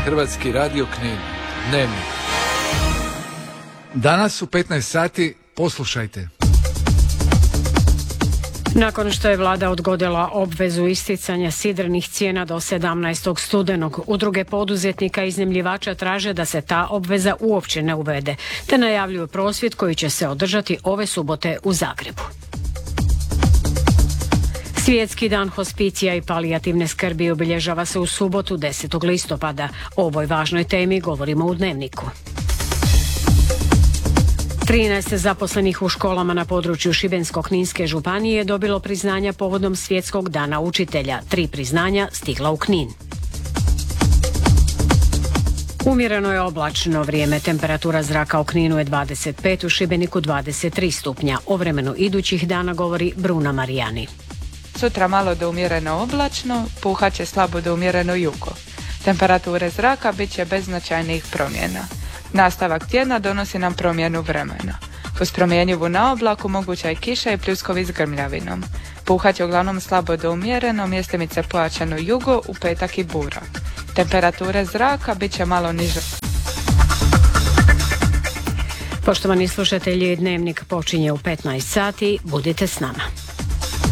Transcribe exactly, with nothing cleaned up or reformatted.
Hrvatski radio Knin. Dnevnik. Danas u petnaest sati poslušajte. Nakon što je vlada odgodila obvezu isticanja sidrenih cijena do sedamnaestog studenog, udruge poduzetnika i iznajmljivača traže da se ta obveza uopće ne uvede, te najavljuju prosvjed koji će se održati ove subote u Zagrebu. Svjetski dan hospicija i palijativne skrbi obilježava se u subotu desetog listopada. O ovoj važnoj temi govorimo u Dnevniku. trinaest zaposlenih u školama na području Šibensko-kninske županije je dobilo priznanja povodom Svjetskog dana učitelja. Tri priznanja stigla u Knin. Umjereno je oblačno vrijeme, temperatura zraka u Kninu je dvadeset pet, u Šibeniku dvadeset tri stupnja. O vremenu idućih dana govori Bruna Marijani. Sutra malo do umjereno oblačno, puhat će slabo do umjereno jugo. Temperature zraka bit će bez značajnijih promjena. Nastavak tjedna donosi nam promjenu vremena. Uz promjenjivu na oblaku moguća je kiša i pljuskovi s grmljavinom. Puhat će uglavnom slabo do umjereno, mjestimice pojačano jugo, u petak i burak. Temperature zraka bit će malo niže. Poštovani slušatelji, Dnevnik počinje u petnaest sati. Budite s nama.